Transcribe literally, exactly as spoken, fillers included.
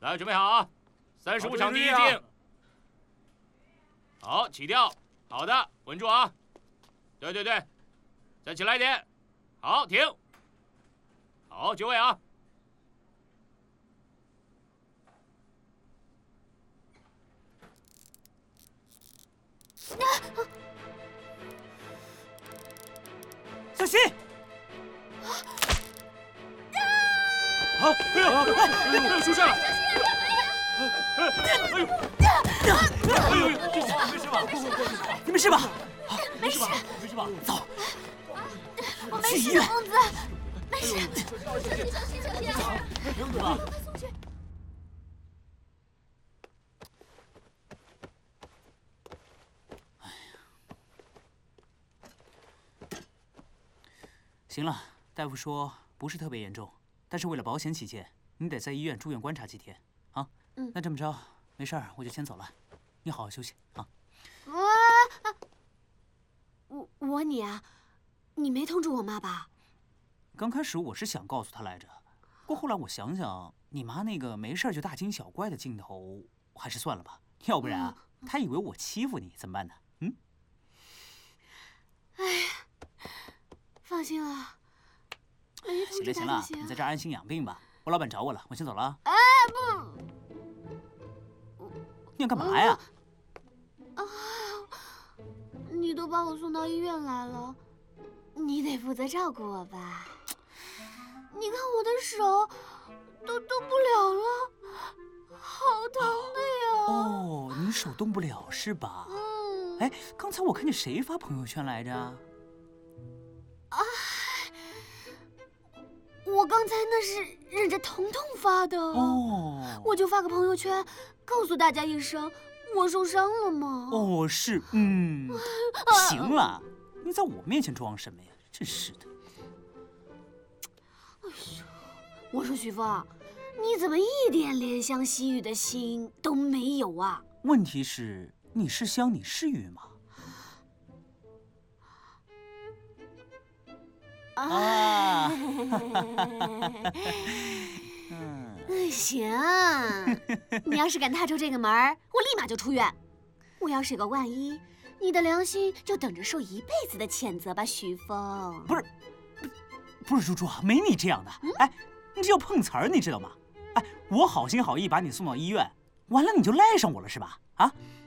来，准备好啊！三十五场第一镜。好，起跳。好的，稳住啊！对对对，再起来一点。好，停。好，就位啊！ 小心！ 啊！哎呀！哎呦！出事了！哎呦！哎呦！没事吧？ 你没事吧？ 没事， 没事吧？ 走， 我没事，公子，没事。走， 行了，大夫说不是特别严重，但是为了保险起见，你得在医院住院观察几天啊。嗯，那这么着，没事儿，我就先走了，你好好休息啊。 我我我问你啊，你没通知我妈吧？ 刚开始我是想告诉她来着，不过后来我想想，你妈那个没事就大惊小怪的劲头，还是算了吧，要不然啊，她以为我欺负你怎么办呢？嗯。 哎呀。放心了，没通行了行了，你在这儿安心养病吧。我老板找我了，我先走了啊。 哎不， 你要干嘛呀？ 啊，你都把我送到医院来了，你得负责照顾我吧？你看我的手都动不了了，好疼的呀！ 哦，你手动不了是吧？嗯。哎，刚才我看见谁发朋友圈来着？ 啊！我刚才那是忍着疼痛发的哦，我就发个朋友圈，告诉大家一声我受伤了嘛。 哦，是，嗯，行了，你在我面前装什么呀？真是的。 哎呀，我说许峰，你怎么一点怜香惜玉的心都没有啊？ 问题是，你是香，你是玉吗？啊， 嗯，行，你要是敢踏出这个门，我立马就出院。我要是个万一，你的良心就等着受一辈子的谴责吧，徐峰。 不是，不是猪猪，没你这样的。嗯、哎，你这叫碰瓷儿，你知道吗？哎，我好心好意把你送到医院，完了你就赖上我了是吧？啊？